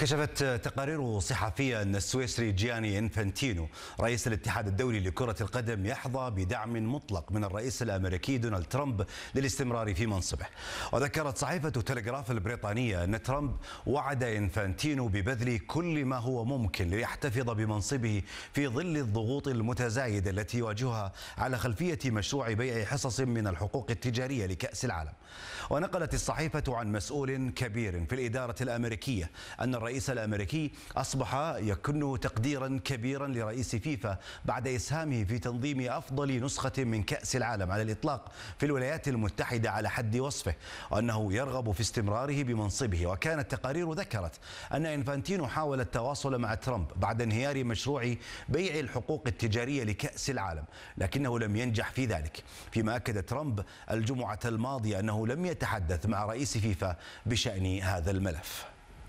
كشفت تقارير صحفية أن السويسري جياني إنفانتينو رئيس الاتحاد الدولي لكرة القدم يحظى بدعم مطلق من الرئيس الأمريكي دونالد ترامب للاستمرار في منصبه. وذكرت صحيفة تلغراف البريطانية أن ترامب وعد إنفانتينو ببذل كل ما هو ممكن ليحتفظ بمنصبه في ظل الضغوط المتزايدة التي يواجهها على خلفية مشروع بيع حصص من الحقوق التجارية لكأس العالم. ونقلت الصحيفة عن مسؤول كبير في الإدارة الأمريكية أن الرئيس الأمريكي أصبح يكن تقديرا كبيرا لرئيس فيفا بعد إسهامه في تنظيم أفضل نسخة من كأس العالم على الإطلاق في الولايات المتحدة على حد وصفه، وأنه يرغب في استمراره بمنصبه. وكانت تقارير ذكرت أن إنفانتينو حاول التواصل مع ترامب بعد انهيار مشروع بيع الحقوق التجارية لكأس العالم، لكنه لم ينجح في ذلك، فيما أكد ترامب الجمعة الماضية أنه لم يتحدث مع رئيس فيفا بشأن هذا الملف.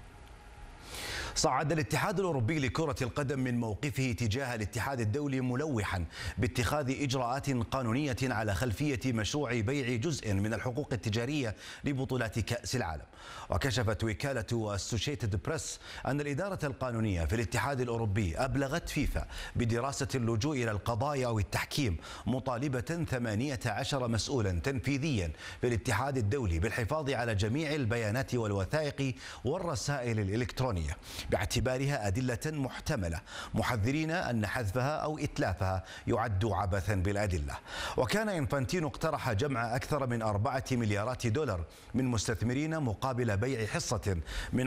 صعد الاتحاد الأوروبي لكرة القدم من موقفه تجاه الاتحاد الدولي ملوحا باتخاذ إجراءات قانونية على خلفية مشروع بيع جزء من الحقوق التجارية لبطولات كأس العالم. وكشفت وكالة أسوشيتد بريس أن الإدارة القانونية في الاتحاد الأوروبي أبلغت فيفا بدراسة اللجوء إلى القضاء أو التحكيم، مطالبة 18 مسؤولا تنفيذيا في الاتحاد الدولي بالحفاظ على جميع البيانات والوثائق والرسائل الإلكترونية باعتبارها أدلة محتملة، محذرين أن حذفها أو إتلافها يعد عبثا بالأدلة. وكان إنفانتينو اقترح جمع أكثر من 4 مليارات دولار من مستثمرين مقابل بيع حصة من